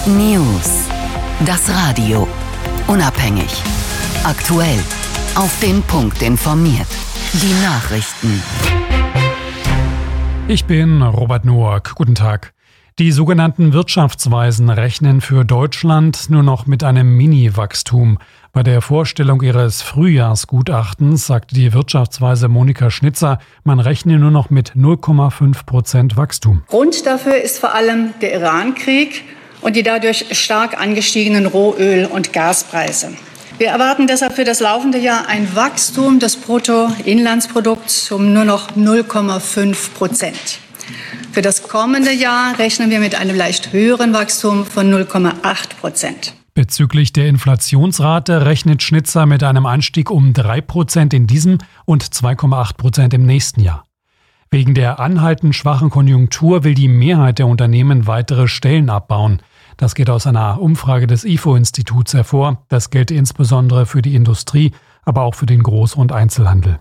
News. Das Radio. Unabhängig. Aktuell. Auf den Punkt informiert. Die Nachrichten. Ich bin Robert Noack. Guten Tag. Die sogenannten Wirtschaftsweisen rechnen für Deutschland nur noch mit einem Mini-Wachstum. Bei der Vorstellung ihres Frühjahrsgutachtens sagte die Wirtschaftsweise Monika Schnitzer, man rechne nur noch mit 0,5% Wachstum. Grund dafür ist vor allem der Iran-Krieg und die dadurch stark angestiegenen Rohöl- und Gaspreise. Wir erwarten deshalb für das laufende Jahr ein Wachstum des Bruttoinlandsprodukts um nur noch 0,5%. Für das kommende Jahr rechnen wir mit einem leicht höheren Wachstum von 0,8%. Bezüglich der Inflationsrate rechnet Schnitzer mit einem Anstieg um 3% in diesem und 2,8% im nächsten Jahr. Wegen der anhaltend schwachen Konjunktur will die Mehrheit der Unternehmen weitere Stellen abbauen. Das geht aus einer Umfrage des IFO-Instituts hervor. Das gilt insbesondere für die Industrie, aber auch für den Groß- und Einzelhandel.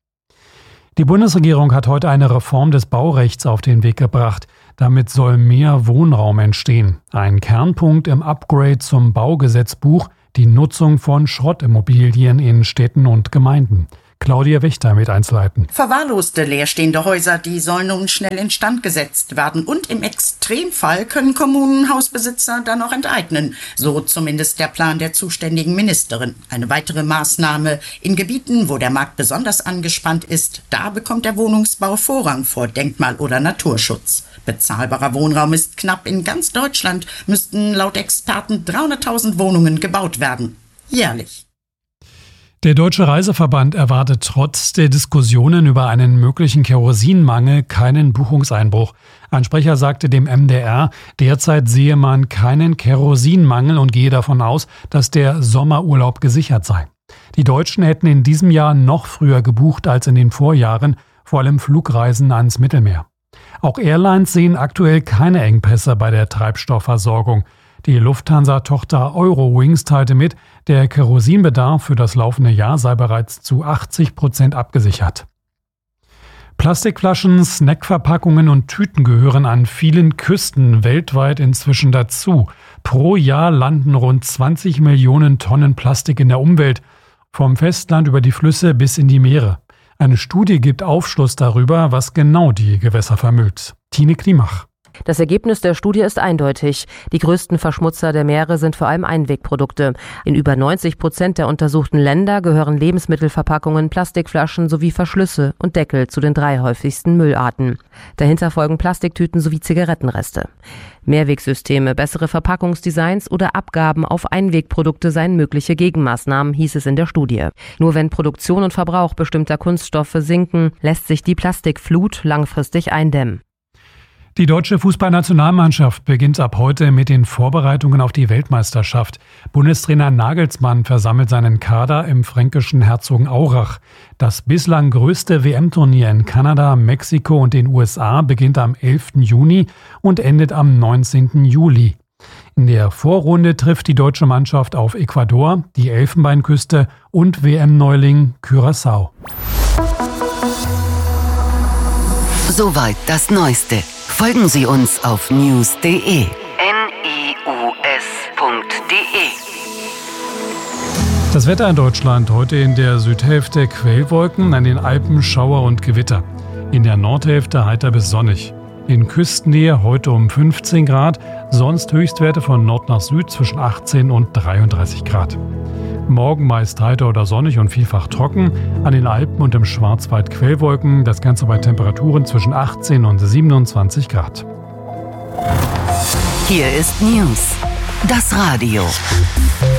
Die Bundesregierung hat heute eine Reform des Baurechts auf den Weg gebracht. Damit soll mehr Wohnraum entstehen. Ein Kernpunkt im Upgrade zum Baugesetzbuch, die Nutzung von Schrottimmobilien in Städten und Gemeinden. Claudia Wächter mit Einzelheiten. Verwahrloste, leerstehende Häuser, die sollen nun schnell instand gesetzt werden. Und im Extremfall können Kommunen Hausbesitzer dann auch enteignen. So zumindest der Plan der zuständigen Ministerin. Eine weitere Maßnahme: in Gebieten, wo der Markt besonders angespannt ist, da bekommt der Wohnungsbau Vorrang vor Denkmal- oder Naturschutz. Bezahlbarer Wohnraum ist knapp. In ganz Deutschland müssten laut Experten 300.000 Wohnungen gebaut werden. Jährlich. Der Deutsche Reiseverband erwartet trotz der Diskussionen über einen möglichen Kerosinmangel keinen Buchungseinbruch. Ein Sprecher sagte dem MDR, derzeit sehe man keinen Kerosinmangel und gehe davon aus, dass der Sommerurlaub gesichert sei. Die Deutschen hätten in diesem Jahr noch früher gebucht als in den Vorjahren, vor allem Flugreisen ans Mittelmeer. Auch Airlines sehen aktuell keine Engpässe bei der Treibstoffversorgung. Die Lufthansa-Tochter Eurowings teilte mit, der Kerosinbedarf für das laufende Jahr sei bereits zu 80% abgesichert. Plastikflaschen, Snackverpackungen und Tüten gehören an vielen Küsten weltweit inzwischen dazu. Pro Jahr landen rund 20 Millionen Tonnen Plastik in der Umwelt, vom Festland über die Flüsse bis in die Meere. Eine Studie gibt Aufschluss darüber, was genau die Gewässer vermüllt. Tine Klimach. Das Ergebnis der Studie ist eindeutig. Die größten Verschmutzer der Meere sind vor allem Einwegprodukte. In über 90% der untersuchten Länder gehören Lebensmittelverpackungen, Plastikflaschen sowie Verschlüsse und Deckel zu den 3 häufigsten Müllarten. Dahinter folgen Plastiktüten sowie Zigarettenreste. Mehrwegsysteme, bessere Verpackungsdesigns oder Abgaben auf Einwegprodukte seien mögliche Gegenmaßnahmen, hieß es in der Studie. Nur wenn Produktion und Verbrauch bestimmter Kunststoffe sinken, lässt sich die Plastikflut langfristig eindämmen. Die deutsche Fußballnationalmannschaft beginnt ab heute mit den Vorbereitungen auf die Weltmeisterschaft. Bundestrainer Nagelsmann versammelt seinen Kader im fränkischen Herzogenaurach. Das bislang größte WM-Turnier in Kanada, Mexiko und den USA beginnt am 11. Juni und endet am 19. Juli. In der Vorrunde trifft die deutsche Mannschaft auf Ecuador, die Elfenbeinküste und WM-Neuling Curaçao. Soweit das Neueste. Folgen Sie uns auf news.de. news.de. Das Wetter in Deutschland heute in der Südhälfte Quellwolken, an den Alpen Schauer und Gewitter. In der Nordhälfte heiter bis sonnig. In Küstennähe heute um 15 Grad, sonst Höchstwerte von Nord nach Süd zwischen 18 und 33 Grad. Morgen meist heiter oder sonnig und vielfach trocken. An den Alpen und im Schwarzwald Quellwolken. Das Ganze bei Temperaturen zwischen 18 und 27 Grad. Hier ist News. Das Radio.